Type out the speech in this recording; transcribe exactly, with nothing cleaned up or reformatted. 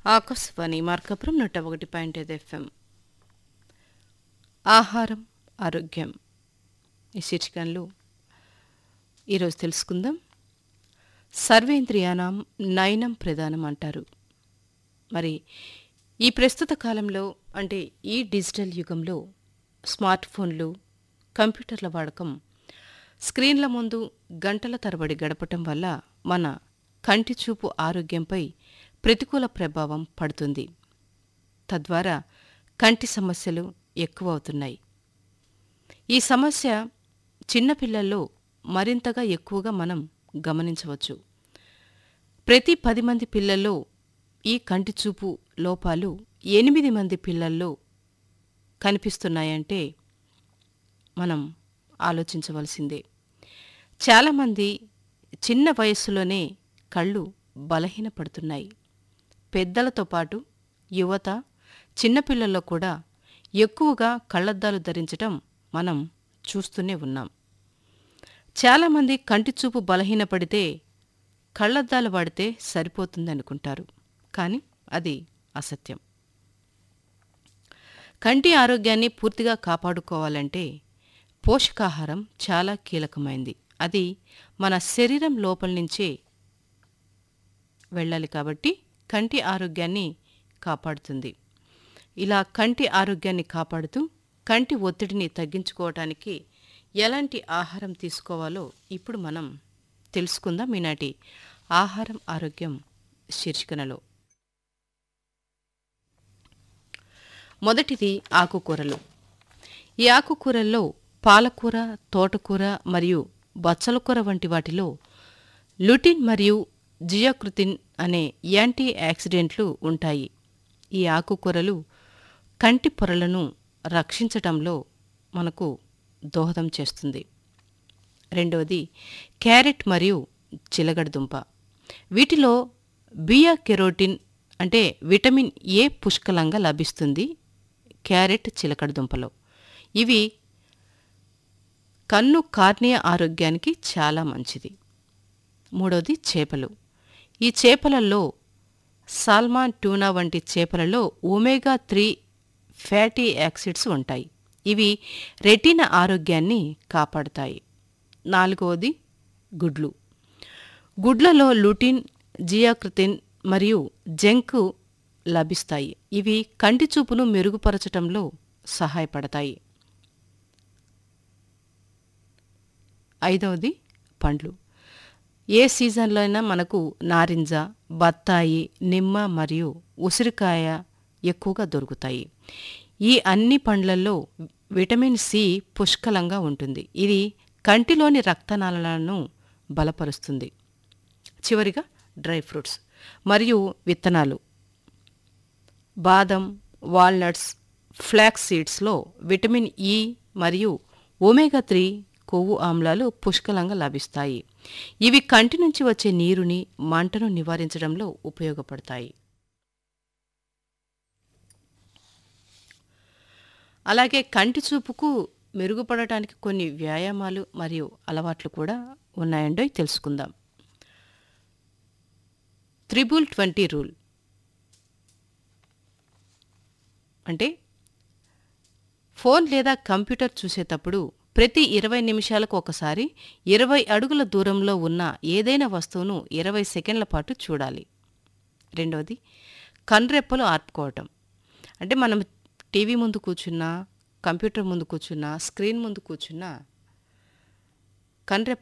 ఆకాశవాణి మార్కాపురం నూట ఒకటి పాయింట్ ఐదు ఎఫ్ఎం. ఆహారం ఆరోగ్యం ఈ శీర్షికలో ఈరోజు తెలుసుకుందాం. సర్వేంద్రియానాం నయనం ప్రధానం అంటారు. మరి ఈ ప్రస్తుత కాలంలో అంటే ఈ డిజిటల్ యుగంలో స్మార్ట్ ఫోన్లు, కంప్యూటర్ల వాడకం, స్క్రీన్ల ముందు గంటల తరబడి గడపటం వల్ల మన కంటి చూపు ఆరోగ్యంపై ప్రతికూల ప్రభావం పడుతుంది. తద్వారా కంటి సమస్యలు ఎక్కువవుతున్నాయి. ఈ సమస్య చిన్నపిల్లల్లో మరింతగా ఎక్కువగా మనం గమనించవచ్చు. ప్రతి పది మంది పిల్లల్లో ఈ కంటి చూపు లోపాలు ఎనిమిది మంది పిల్లల్లో కనిపిస్తున్నాయంటే మనం ఆలోచించవలసిందే. చాలామంది చిన్న వయస్సులోనే కళ్ళు బలహీనపడుతున్నాయి. పెద్దలతో పాటు యువత, చిన్నపిల్లల్లో కూడా ఎక్కువగా కళ్లద్దాలు ధరించటం మనం చూస్తూనే ఉన్నాం. చాలామంది కంటిచూపు బలహీనపడితే కళ్లద్దాలు వాడితే సరిపోతుందనుకుంటారు. కానీ అది అసత్యం. కంటి ఆరోగ్యాన్ని పూర్తిగా కాపాడుకోవాలంటే పోషకాహారం చాలా కీలకమైంది. అది మన శరీరం లోపల నుంచే వెళ్ళాలి కాబట్టి కంటి ఆరోగ్యాన్ని కాపాడుతుంది. ఇలా కంటి ఆరోగ్యాన్ని కాపాడుతూ కంటి ఒత్తిడిని తగ్గించుకోవటానికి ఎలాంటి ఆహారం తీసుకోవాలో ఇప్పుడు మనం తెలుసుకుందాం ఈనాటి ఆహారం ఆరోగ్యం శీర్షికనలో. మొదటిది ఆకుకూరలు. ఈ ఆకుకూరల్లో పాలకూర, తోటకూర మరియు బచ్చలకూర వంటి వాటిలో లుటిన్ మరియు జియాక్రుతిన్ అనే యాంటీ ఆక్సిడెంట్లు ఉంటాయి. ఈ ఆకుకూరలు కంటి పొరలను రక్షించటంలో మనకు దోహదం చేస్తుంది. రెండవది క్యారెట్ మరియు చిలగడదుంప. వీటిలో బియా కెరోటిన్ అంటే విటమిన్ ఏ పుష్కలంగా లభిస్తుంది క్యారెట్, చిలకడదుంపలో. ఇవి కన్ను కార్నియా ఆరోగ్యానికి చాలా మంచిది. మూడవది చేపలు. ఈ చేపలలో సాల్మాన్, ట్యూనా వంటి చేపలలో ఒమేగా త్రీ ఫ్యాటీ యాసిడ్స్ ఉంటాయి. ఇవి రెటీనా ఆరోగ్యాన్ని కాపాడుతాయి. నాలుగవది గుడ్లు. గుడ్లలో లుటిన్, జియాక్రుతిన్ మరియు జింక్ లభిస్తాయి. ఇవి కంటి చూపును మెరుగుపరచటంలో సహాయపడతాయి. ఐదవది పండ్లు. ఏ సీజన్లో అయినా మనకు నారింజ, బత్తాయి, నిమ్మ మరియు ఉసిరికాయ ఎక్కువగా దొరుకుతాయి. ఈ అన్ని పండ్లల్లో విటమిన్ సి పుష్కలంగా ఉంటుంది. ఇది కంటిలోని రక్తనాళాలను బలపరుస్తుంది. చివరిగా డ్రై ఫ్రూట్స్ మరియు విత్తనాలు. బాదం, వాల్నట్స్, ఫ్లాక్స్ సీడ్స్లో విటమిన్ ఇ మరియు ఒమేగా త్రీ కొవ్వు ఆమ్లాలు పుష్కలంగా లభిస్తాయి. ఇవి కంటి నుంచి వచ్చే నీరుని, మంటను నివారించడంలో ఉపయోగపడతాయి. అలాగే కంటి చూపుకు మెరుగుపడటానికి కొన్ని వ్యాయామాలు మరియు అలవాట్లు కూడా ఉన్నాయండో తెలుసుకుందాం. త్రిబుల్ ట్వంటీ రూల్ అంటే ఫోన్ లేదా కంప్యూటర్ చూసేటప్పుడు ప్రతి ఇరవై నిమిషాలకు ఒకసారి ఇరవై అడుగుల దూరంలో ఉన్న ఏదైనా వస్తువును ఇరవై సెకండ్ల పాటు చూడాలి. రెండవది కన్రెప్పలు ఆర్పుకోవటం. అంటే మనం టీవీ ముందు కూర్చున్నా, కంప్యూటర్ ముందు కూర్చున్నా, స్క్రీన్ ముందు కూర్చున్నా కన్రెప్ప